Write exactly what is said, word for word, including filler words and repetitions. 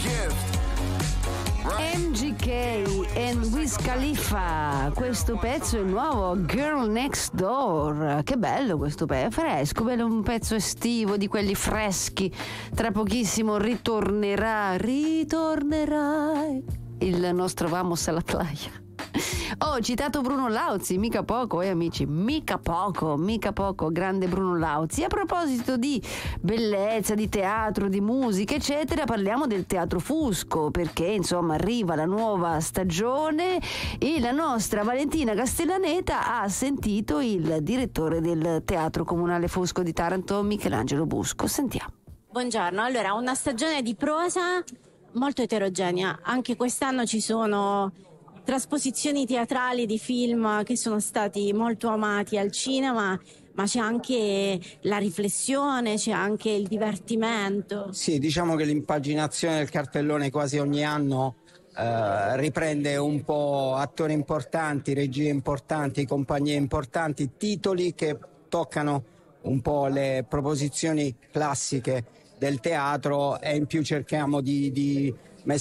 M G K and Wiz Khalifa, questo pezzo è nuovo, Girl Next Door. Che bello questo pezzo, fresco, bello, un pezzo estivo di quelli freschi. Tra pochissimo ritornerà, ritornerai il nostro Vamos alla playa. Ho citato Bruno Lauzi, mica poco, eh amici, mica poco, mica poco, grande Bruno Lauzi. A proposito di bellezza, di teatro, di musica, eccetera, parliamo del Teatro Fusco, perché insomma arriva la nuova stagione e la nostra Valentina Castellaneta ha sentito il direttore del Teatro Comunale Fusco di Taranto, Michelangelo Busco. Sentiamo. Buongiorno, allora una stagione di prosa molto eterogenea, anche quest'anno ci sono trasposizioni teatrali di film che sono stati molto amati al cinema, ma c'è anche la riflessione, c'è anche il divertimento. Sì, diciamo che l'impaginazione del cartellone quasi ogni anno eh, riprende un po' attori importanti, regie importanti, compagnie importanti, titoli che toccano un po' le proposizioni classiche del teatro, e in più cerchiamo di, di